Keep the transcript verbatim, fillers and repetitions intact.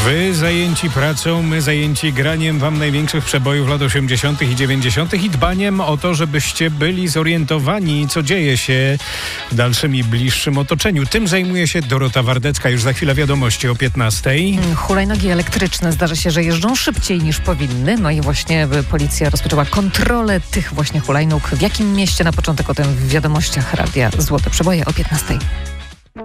Wy zajęci pracą, my zajęci graniem wam największych przebojów lat osiemdziesiątych i dziewięćdziesiątych i dbaniem o to, żebyście byli zorientowani, co dzieje się w dalszym i bliższym otoczeniu. Tym zajmuje się Dorota Wardecka. Już za chwilę wiadomości o piętnastej. Hulajnogi elektryczne zdarza się, że jeżdżą szybciej niż powinny. No i właśnie policja rozpoczęła kontrolę tych właśnie hulajnóg. W jakim mieście? Na początek o tym w wiadomościach Radia Złote Przeboje o piętnastej.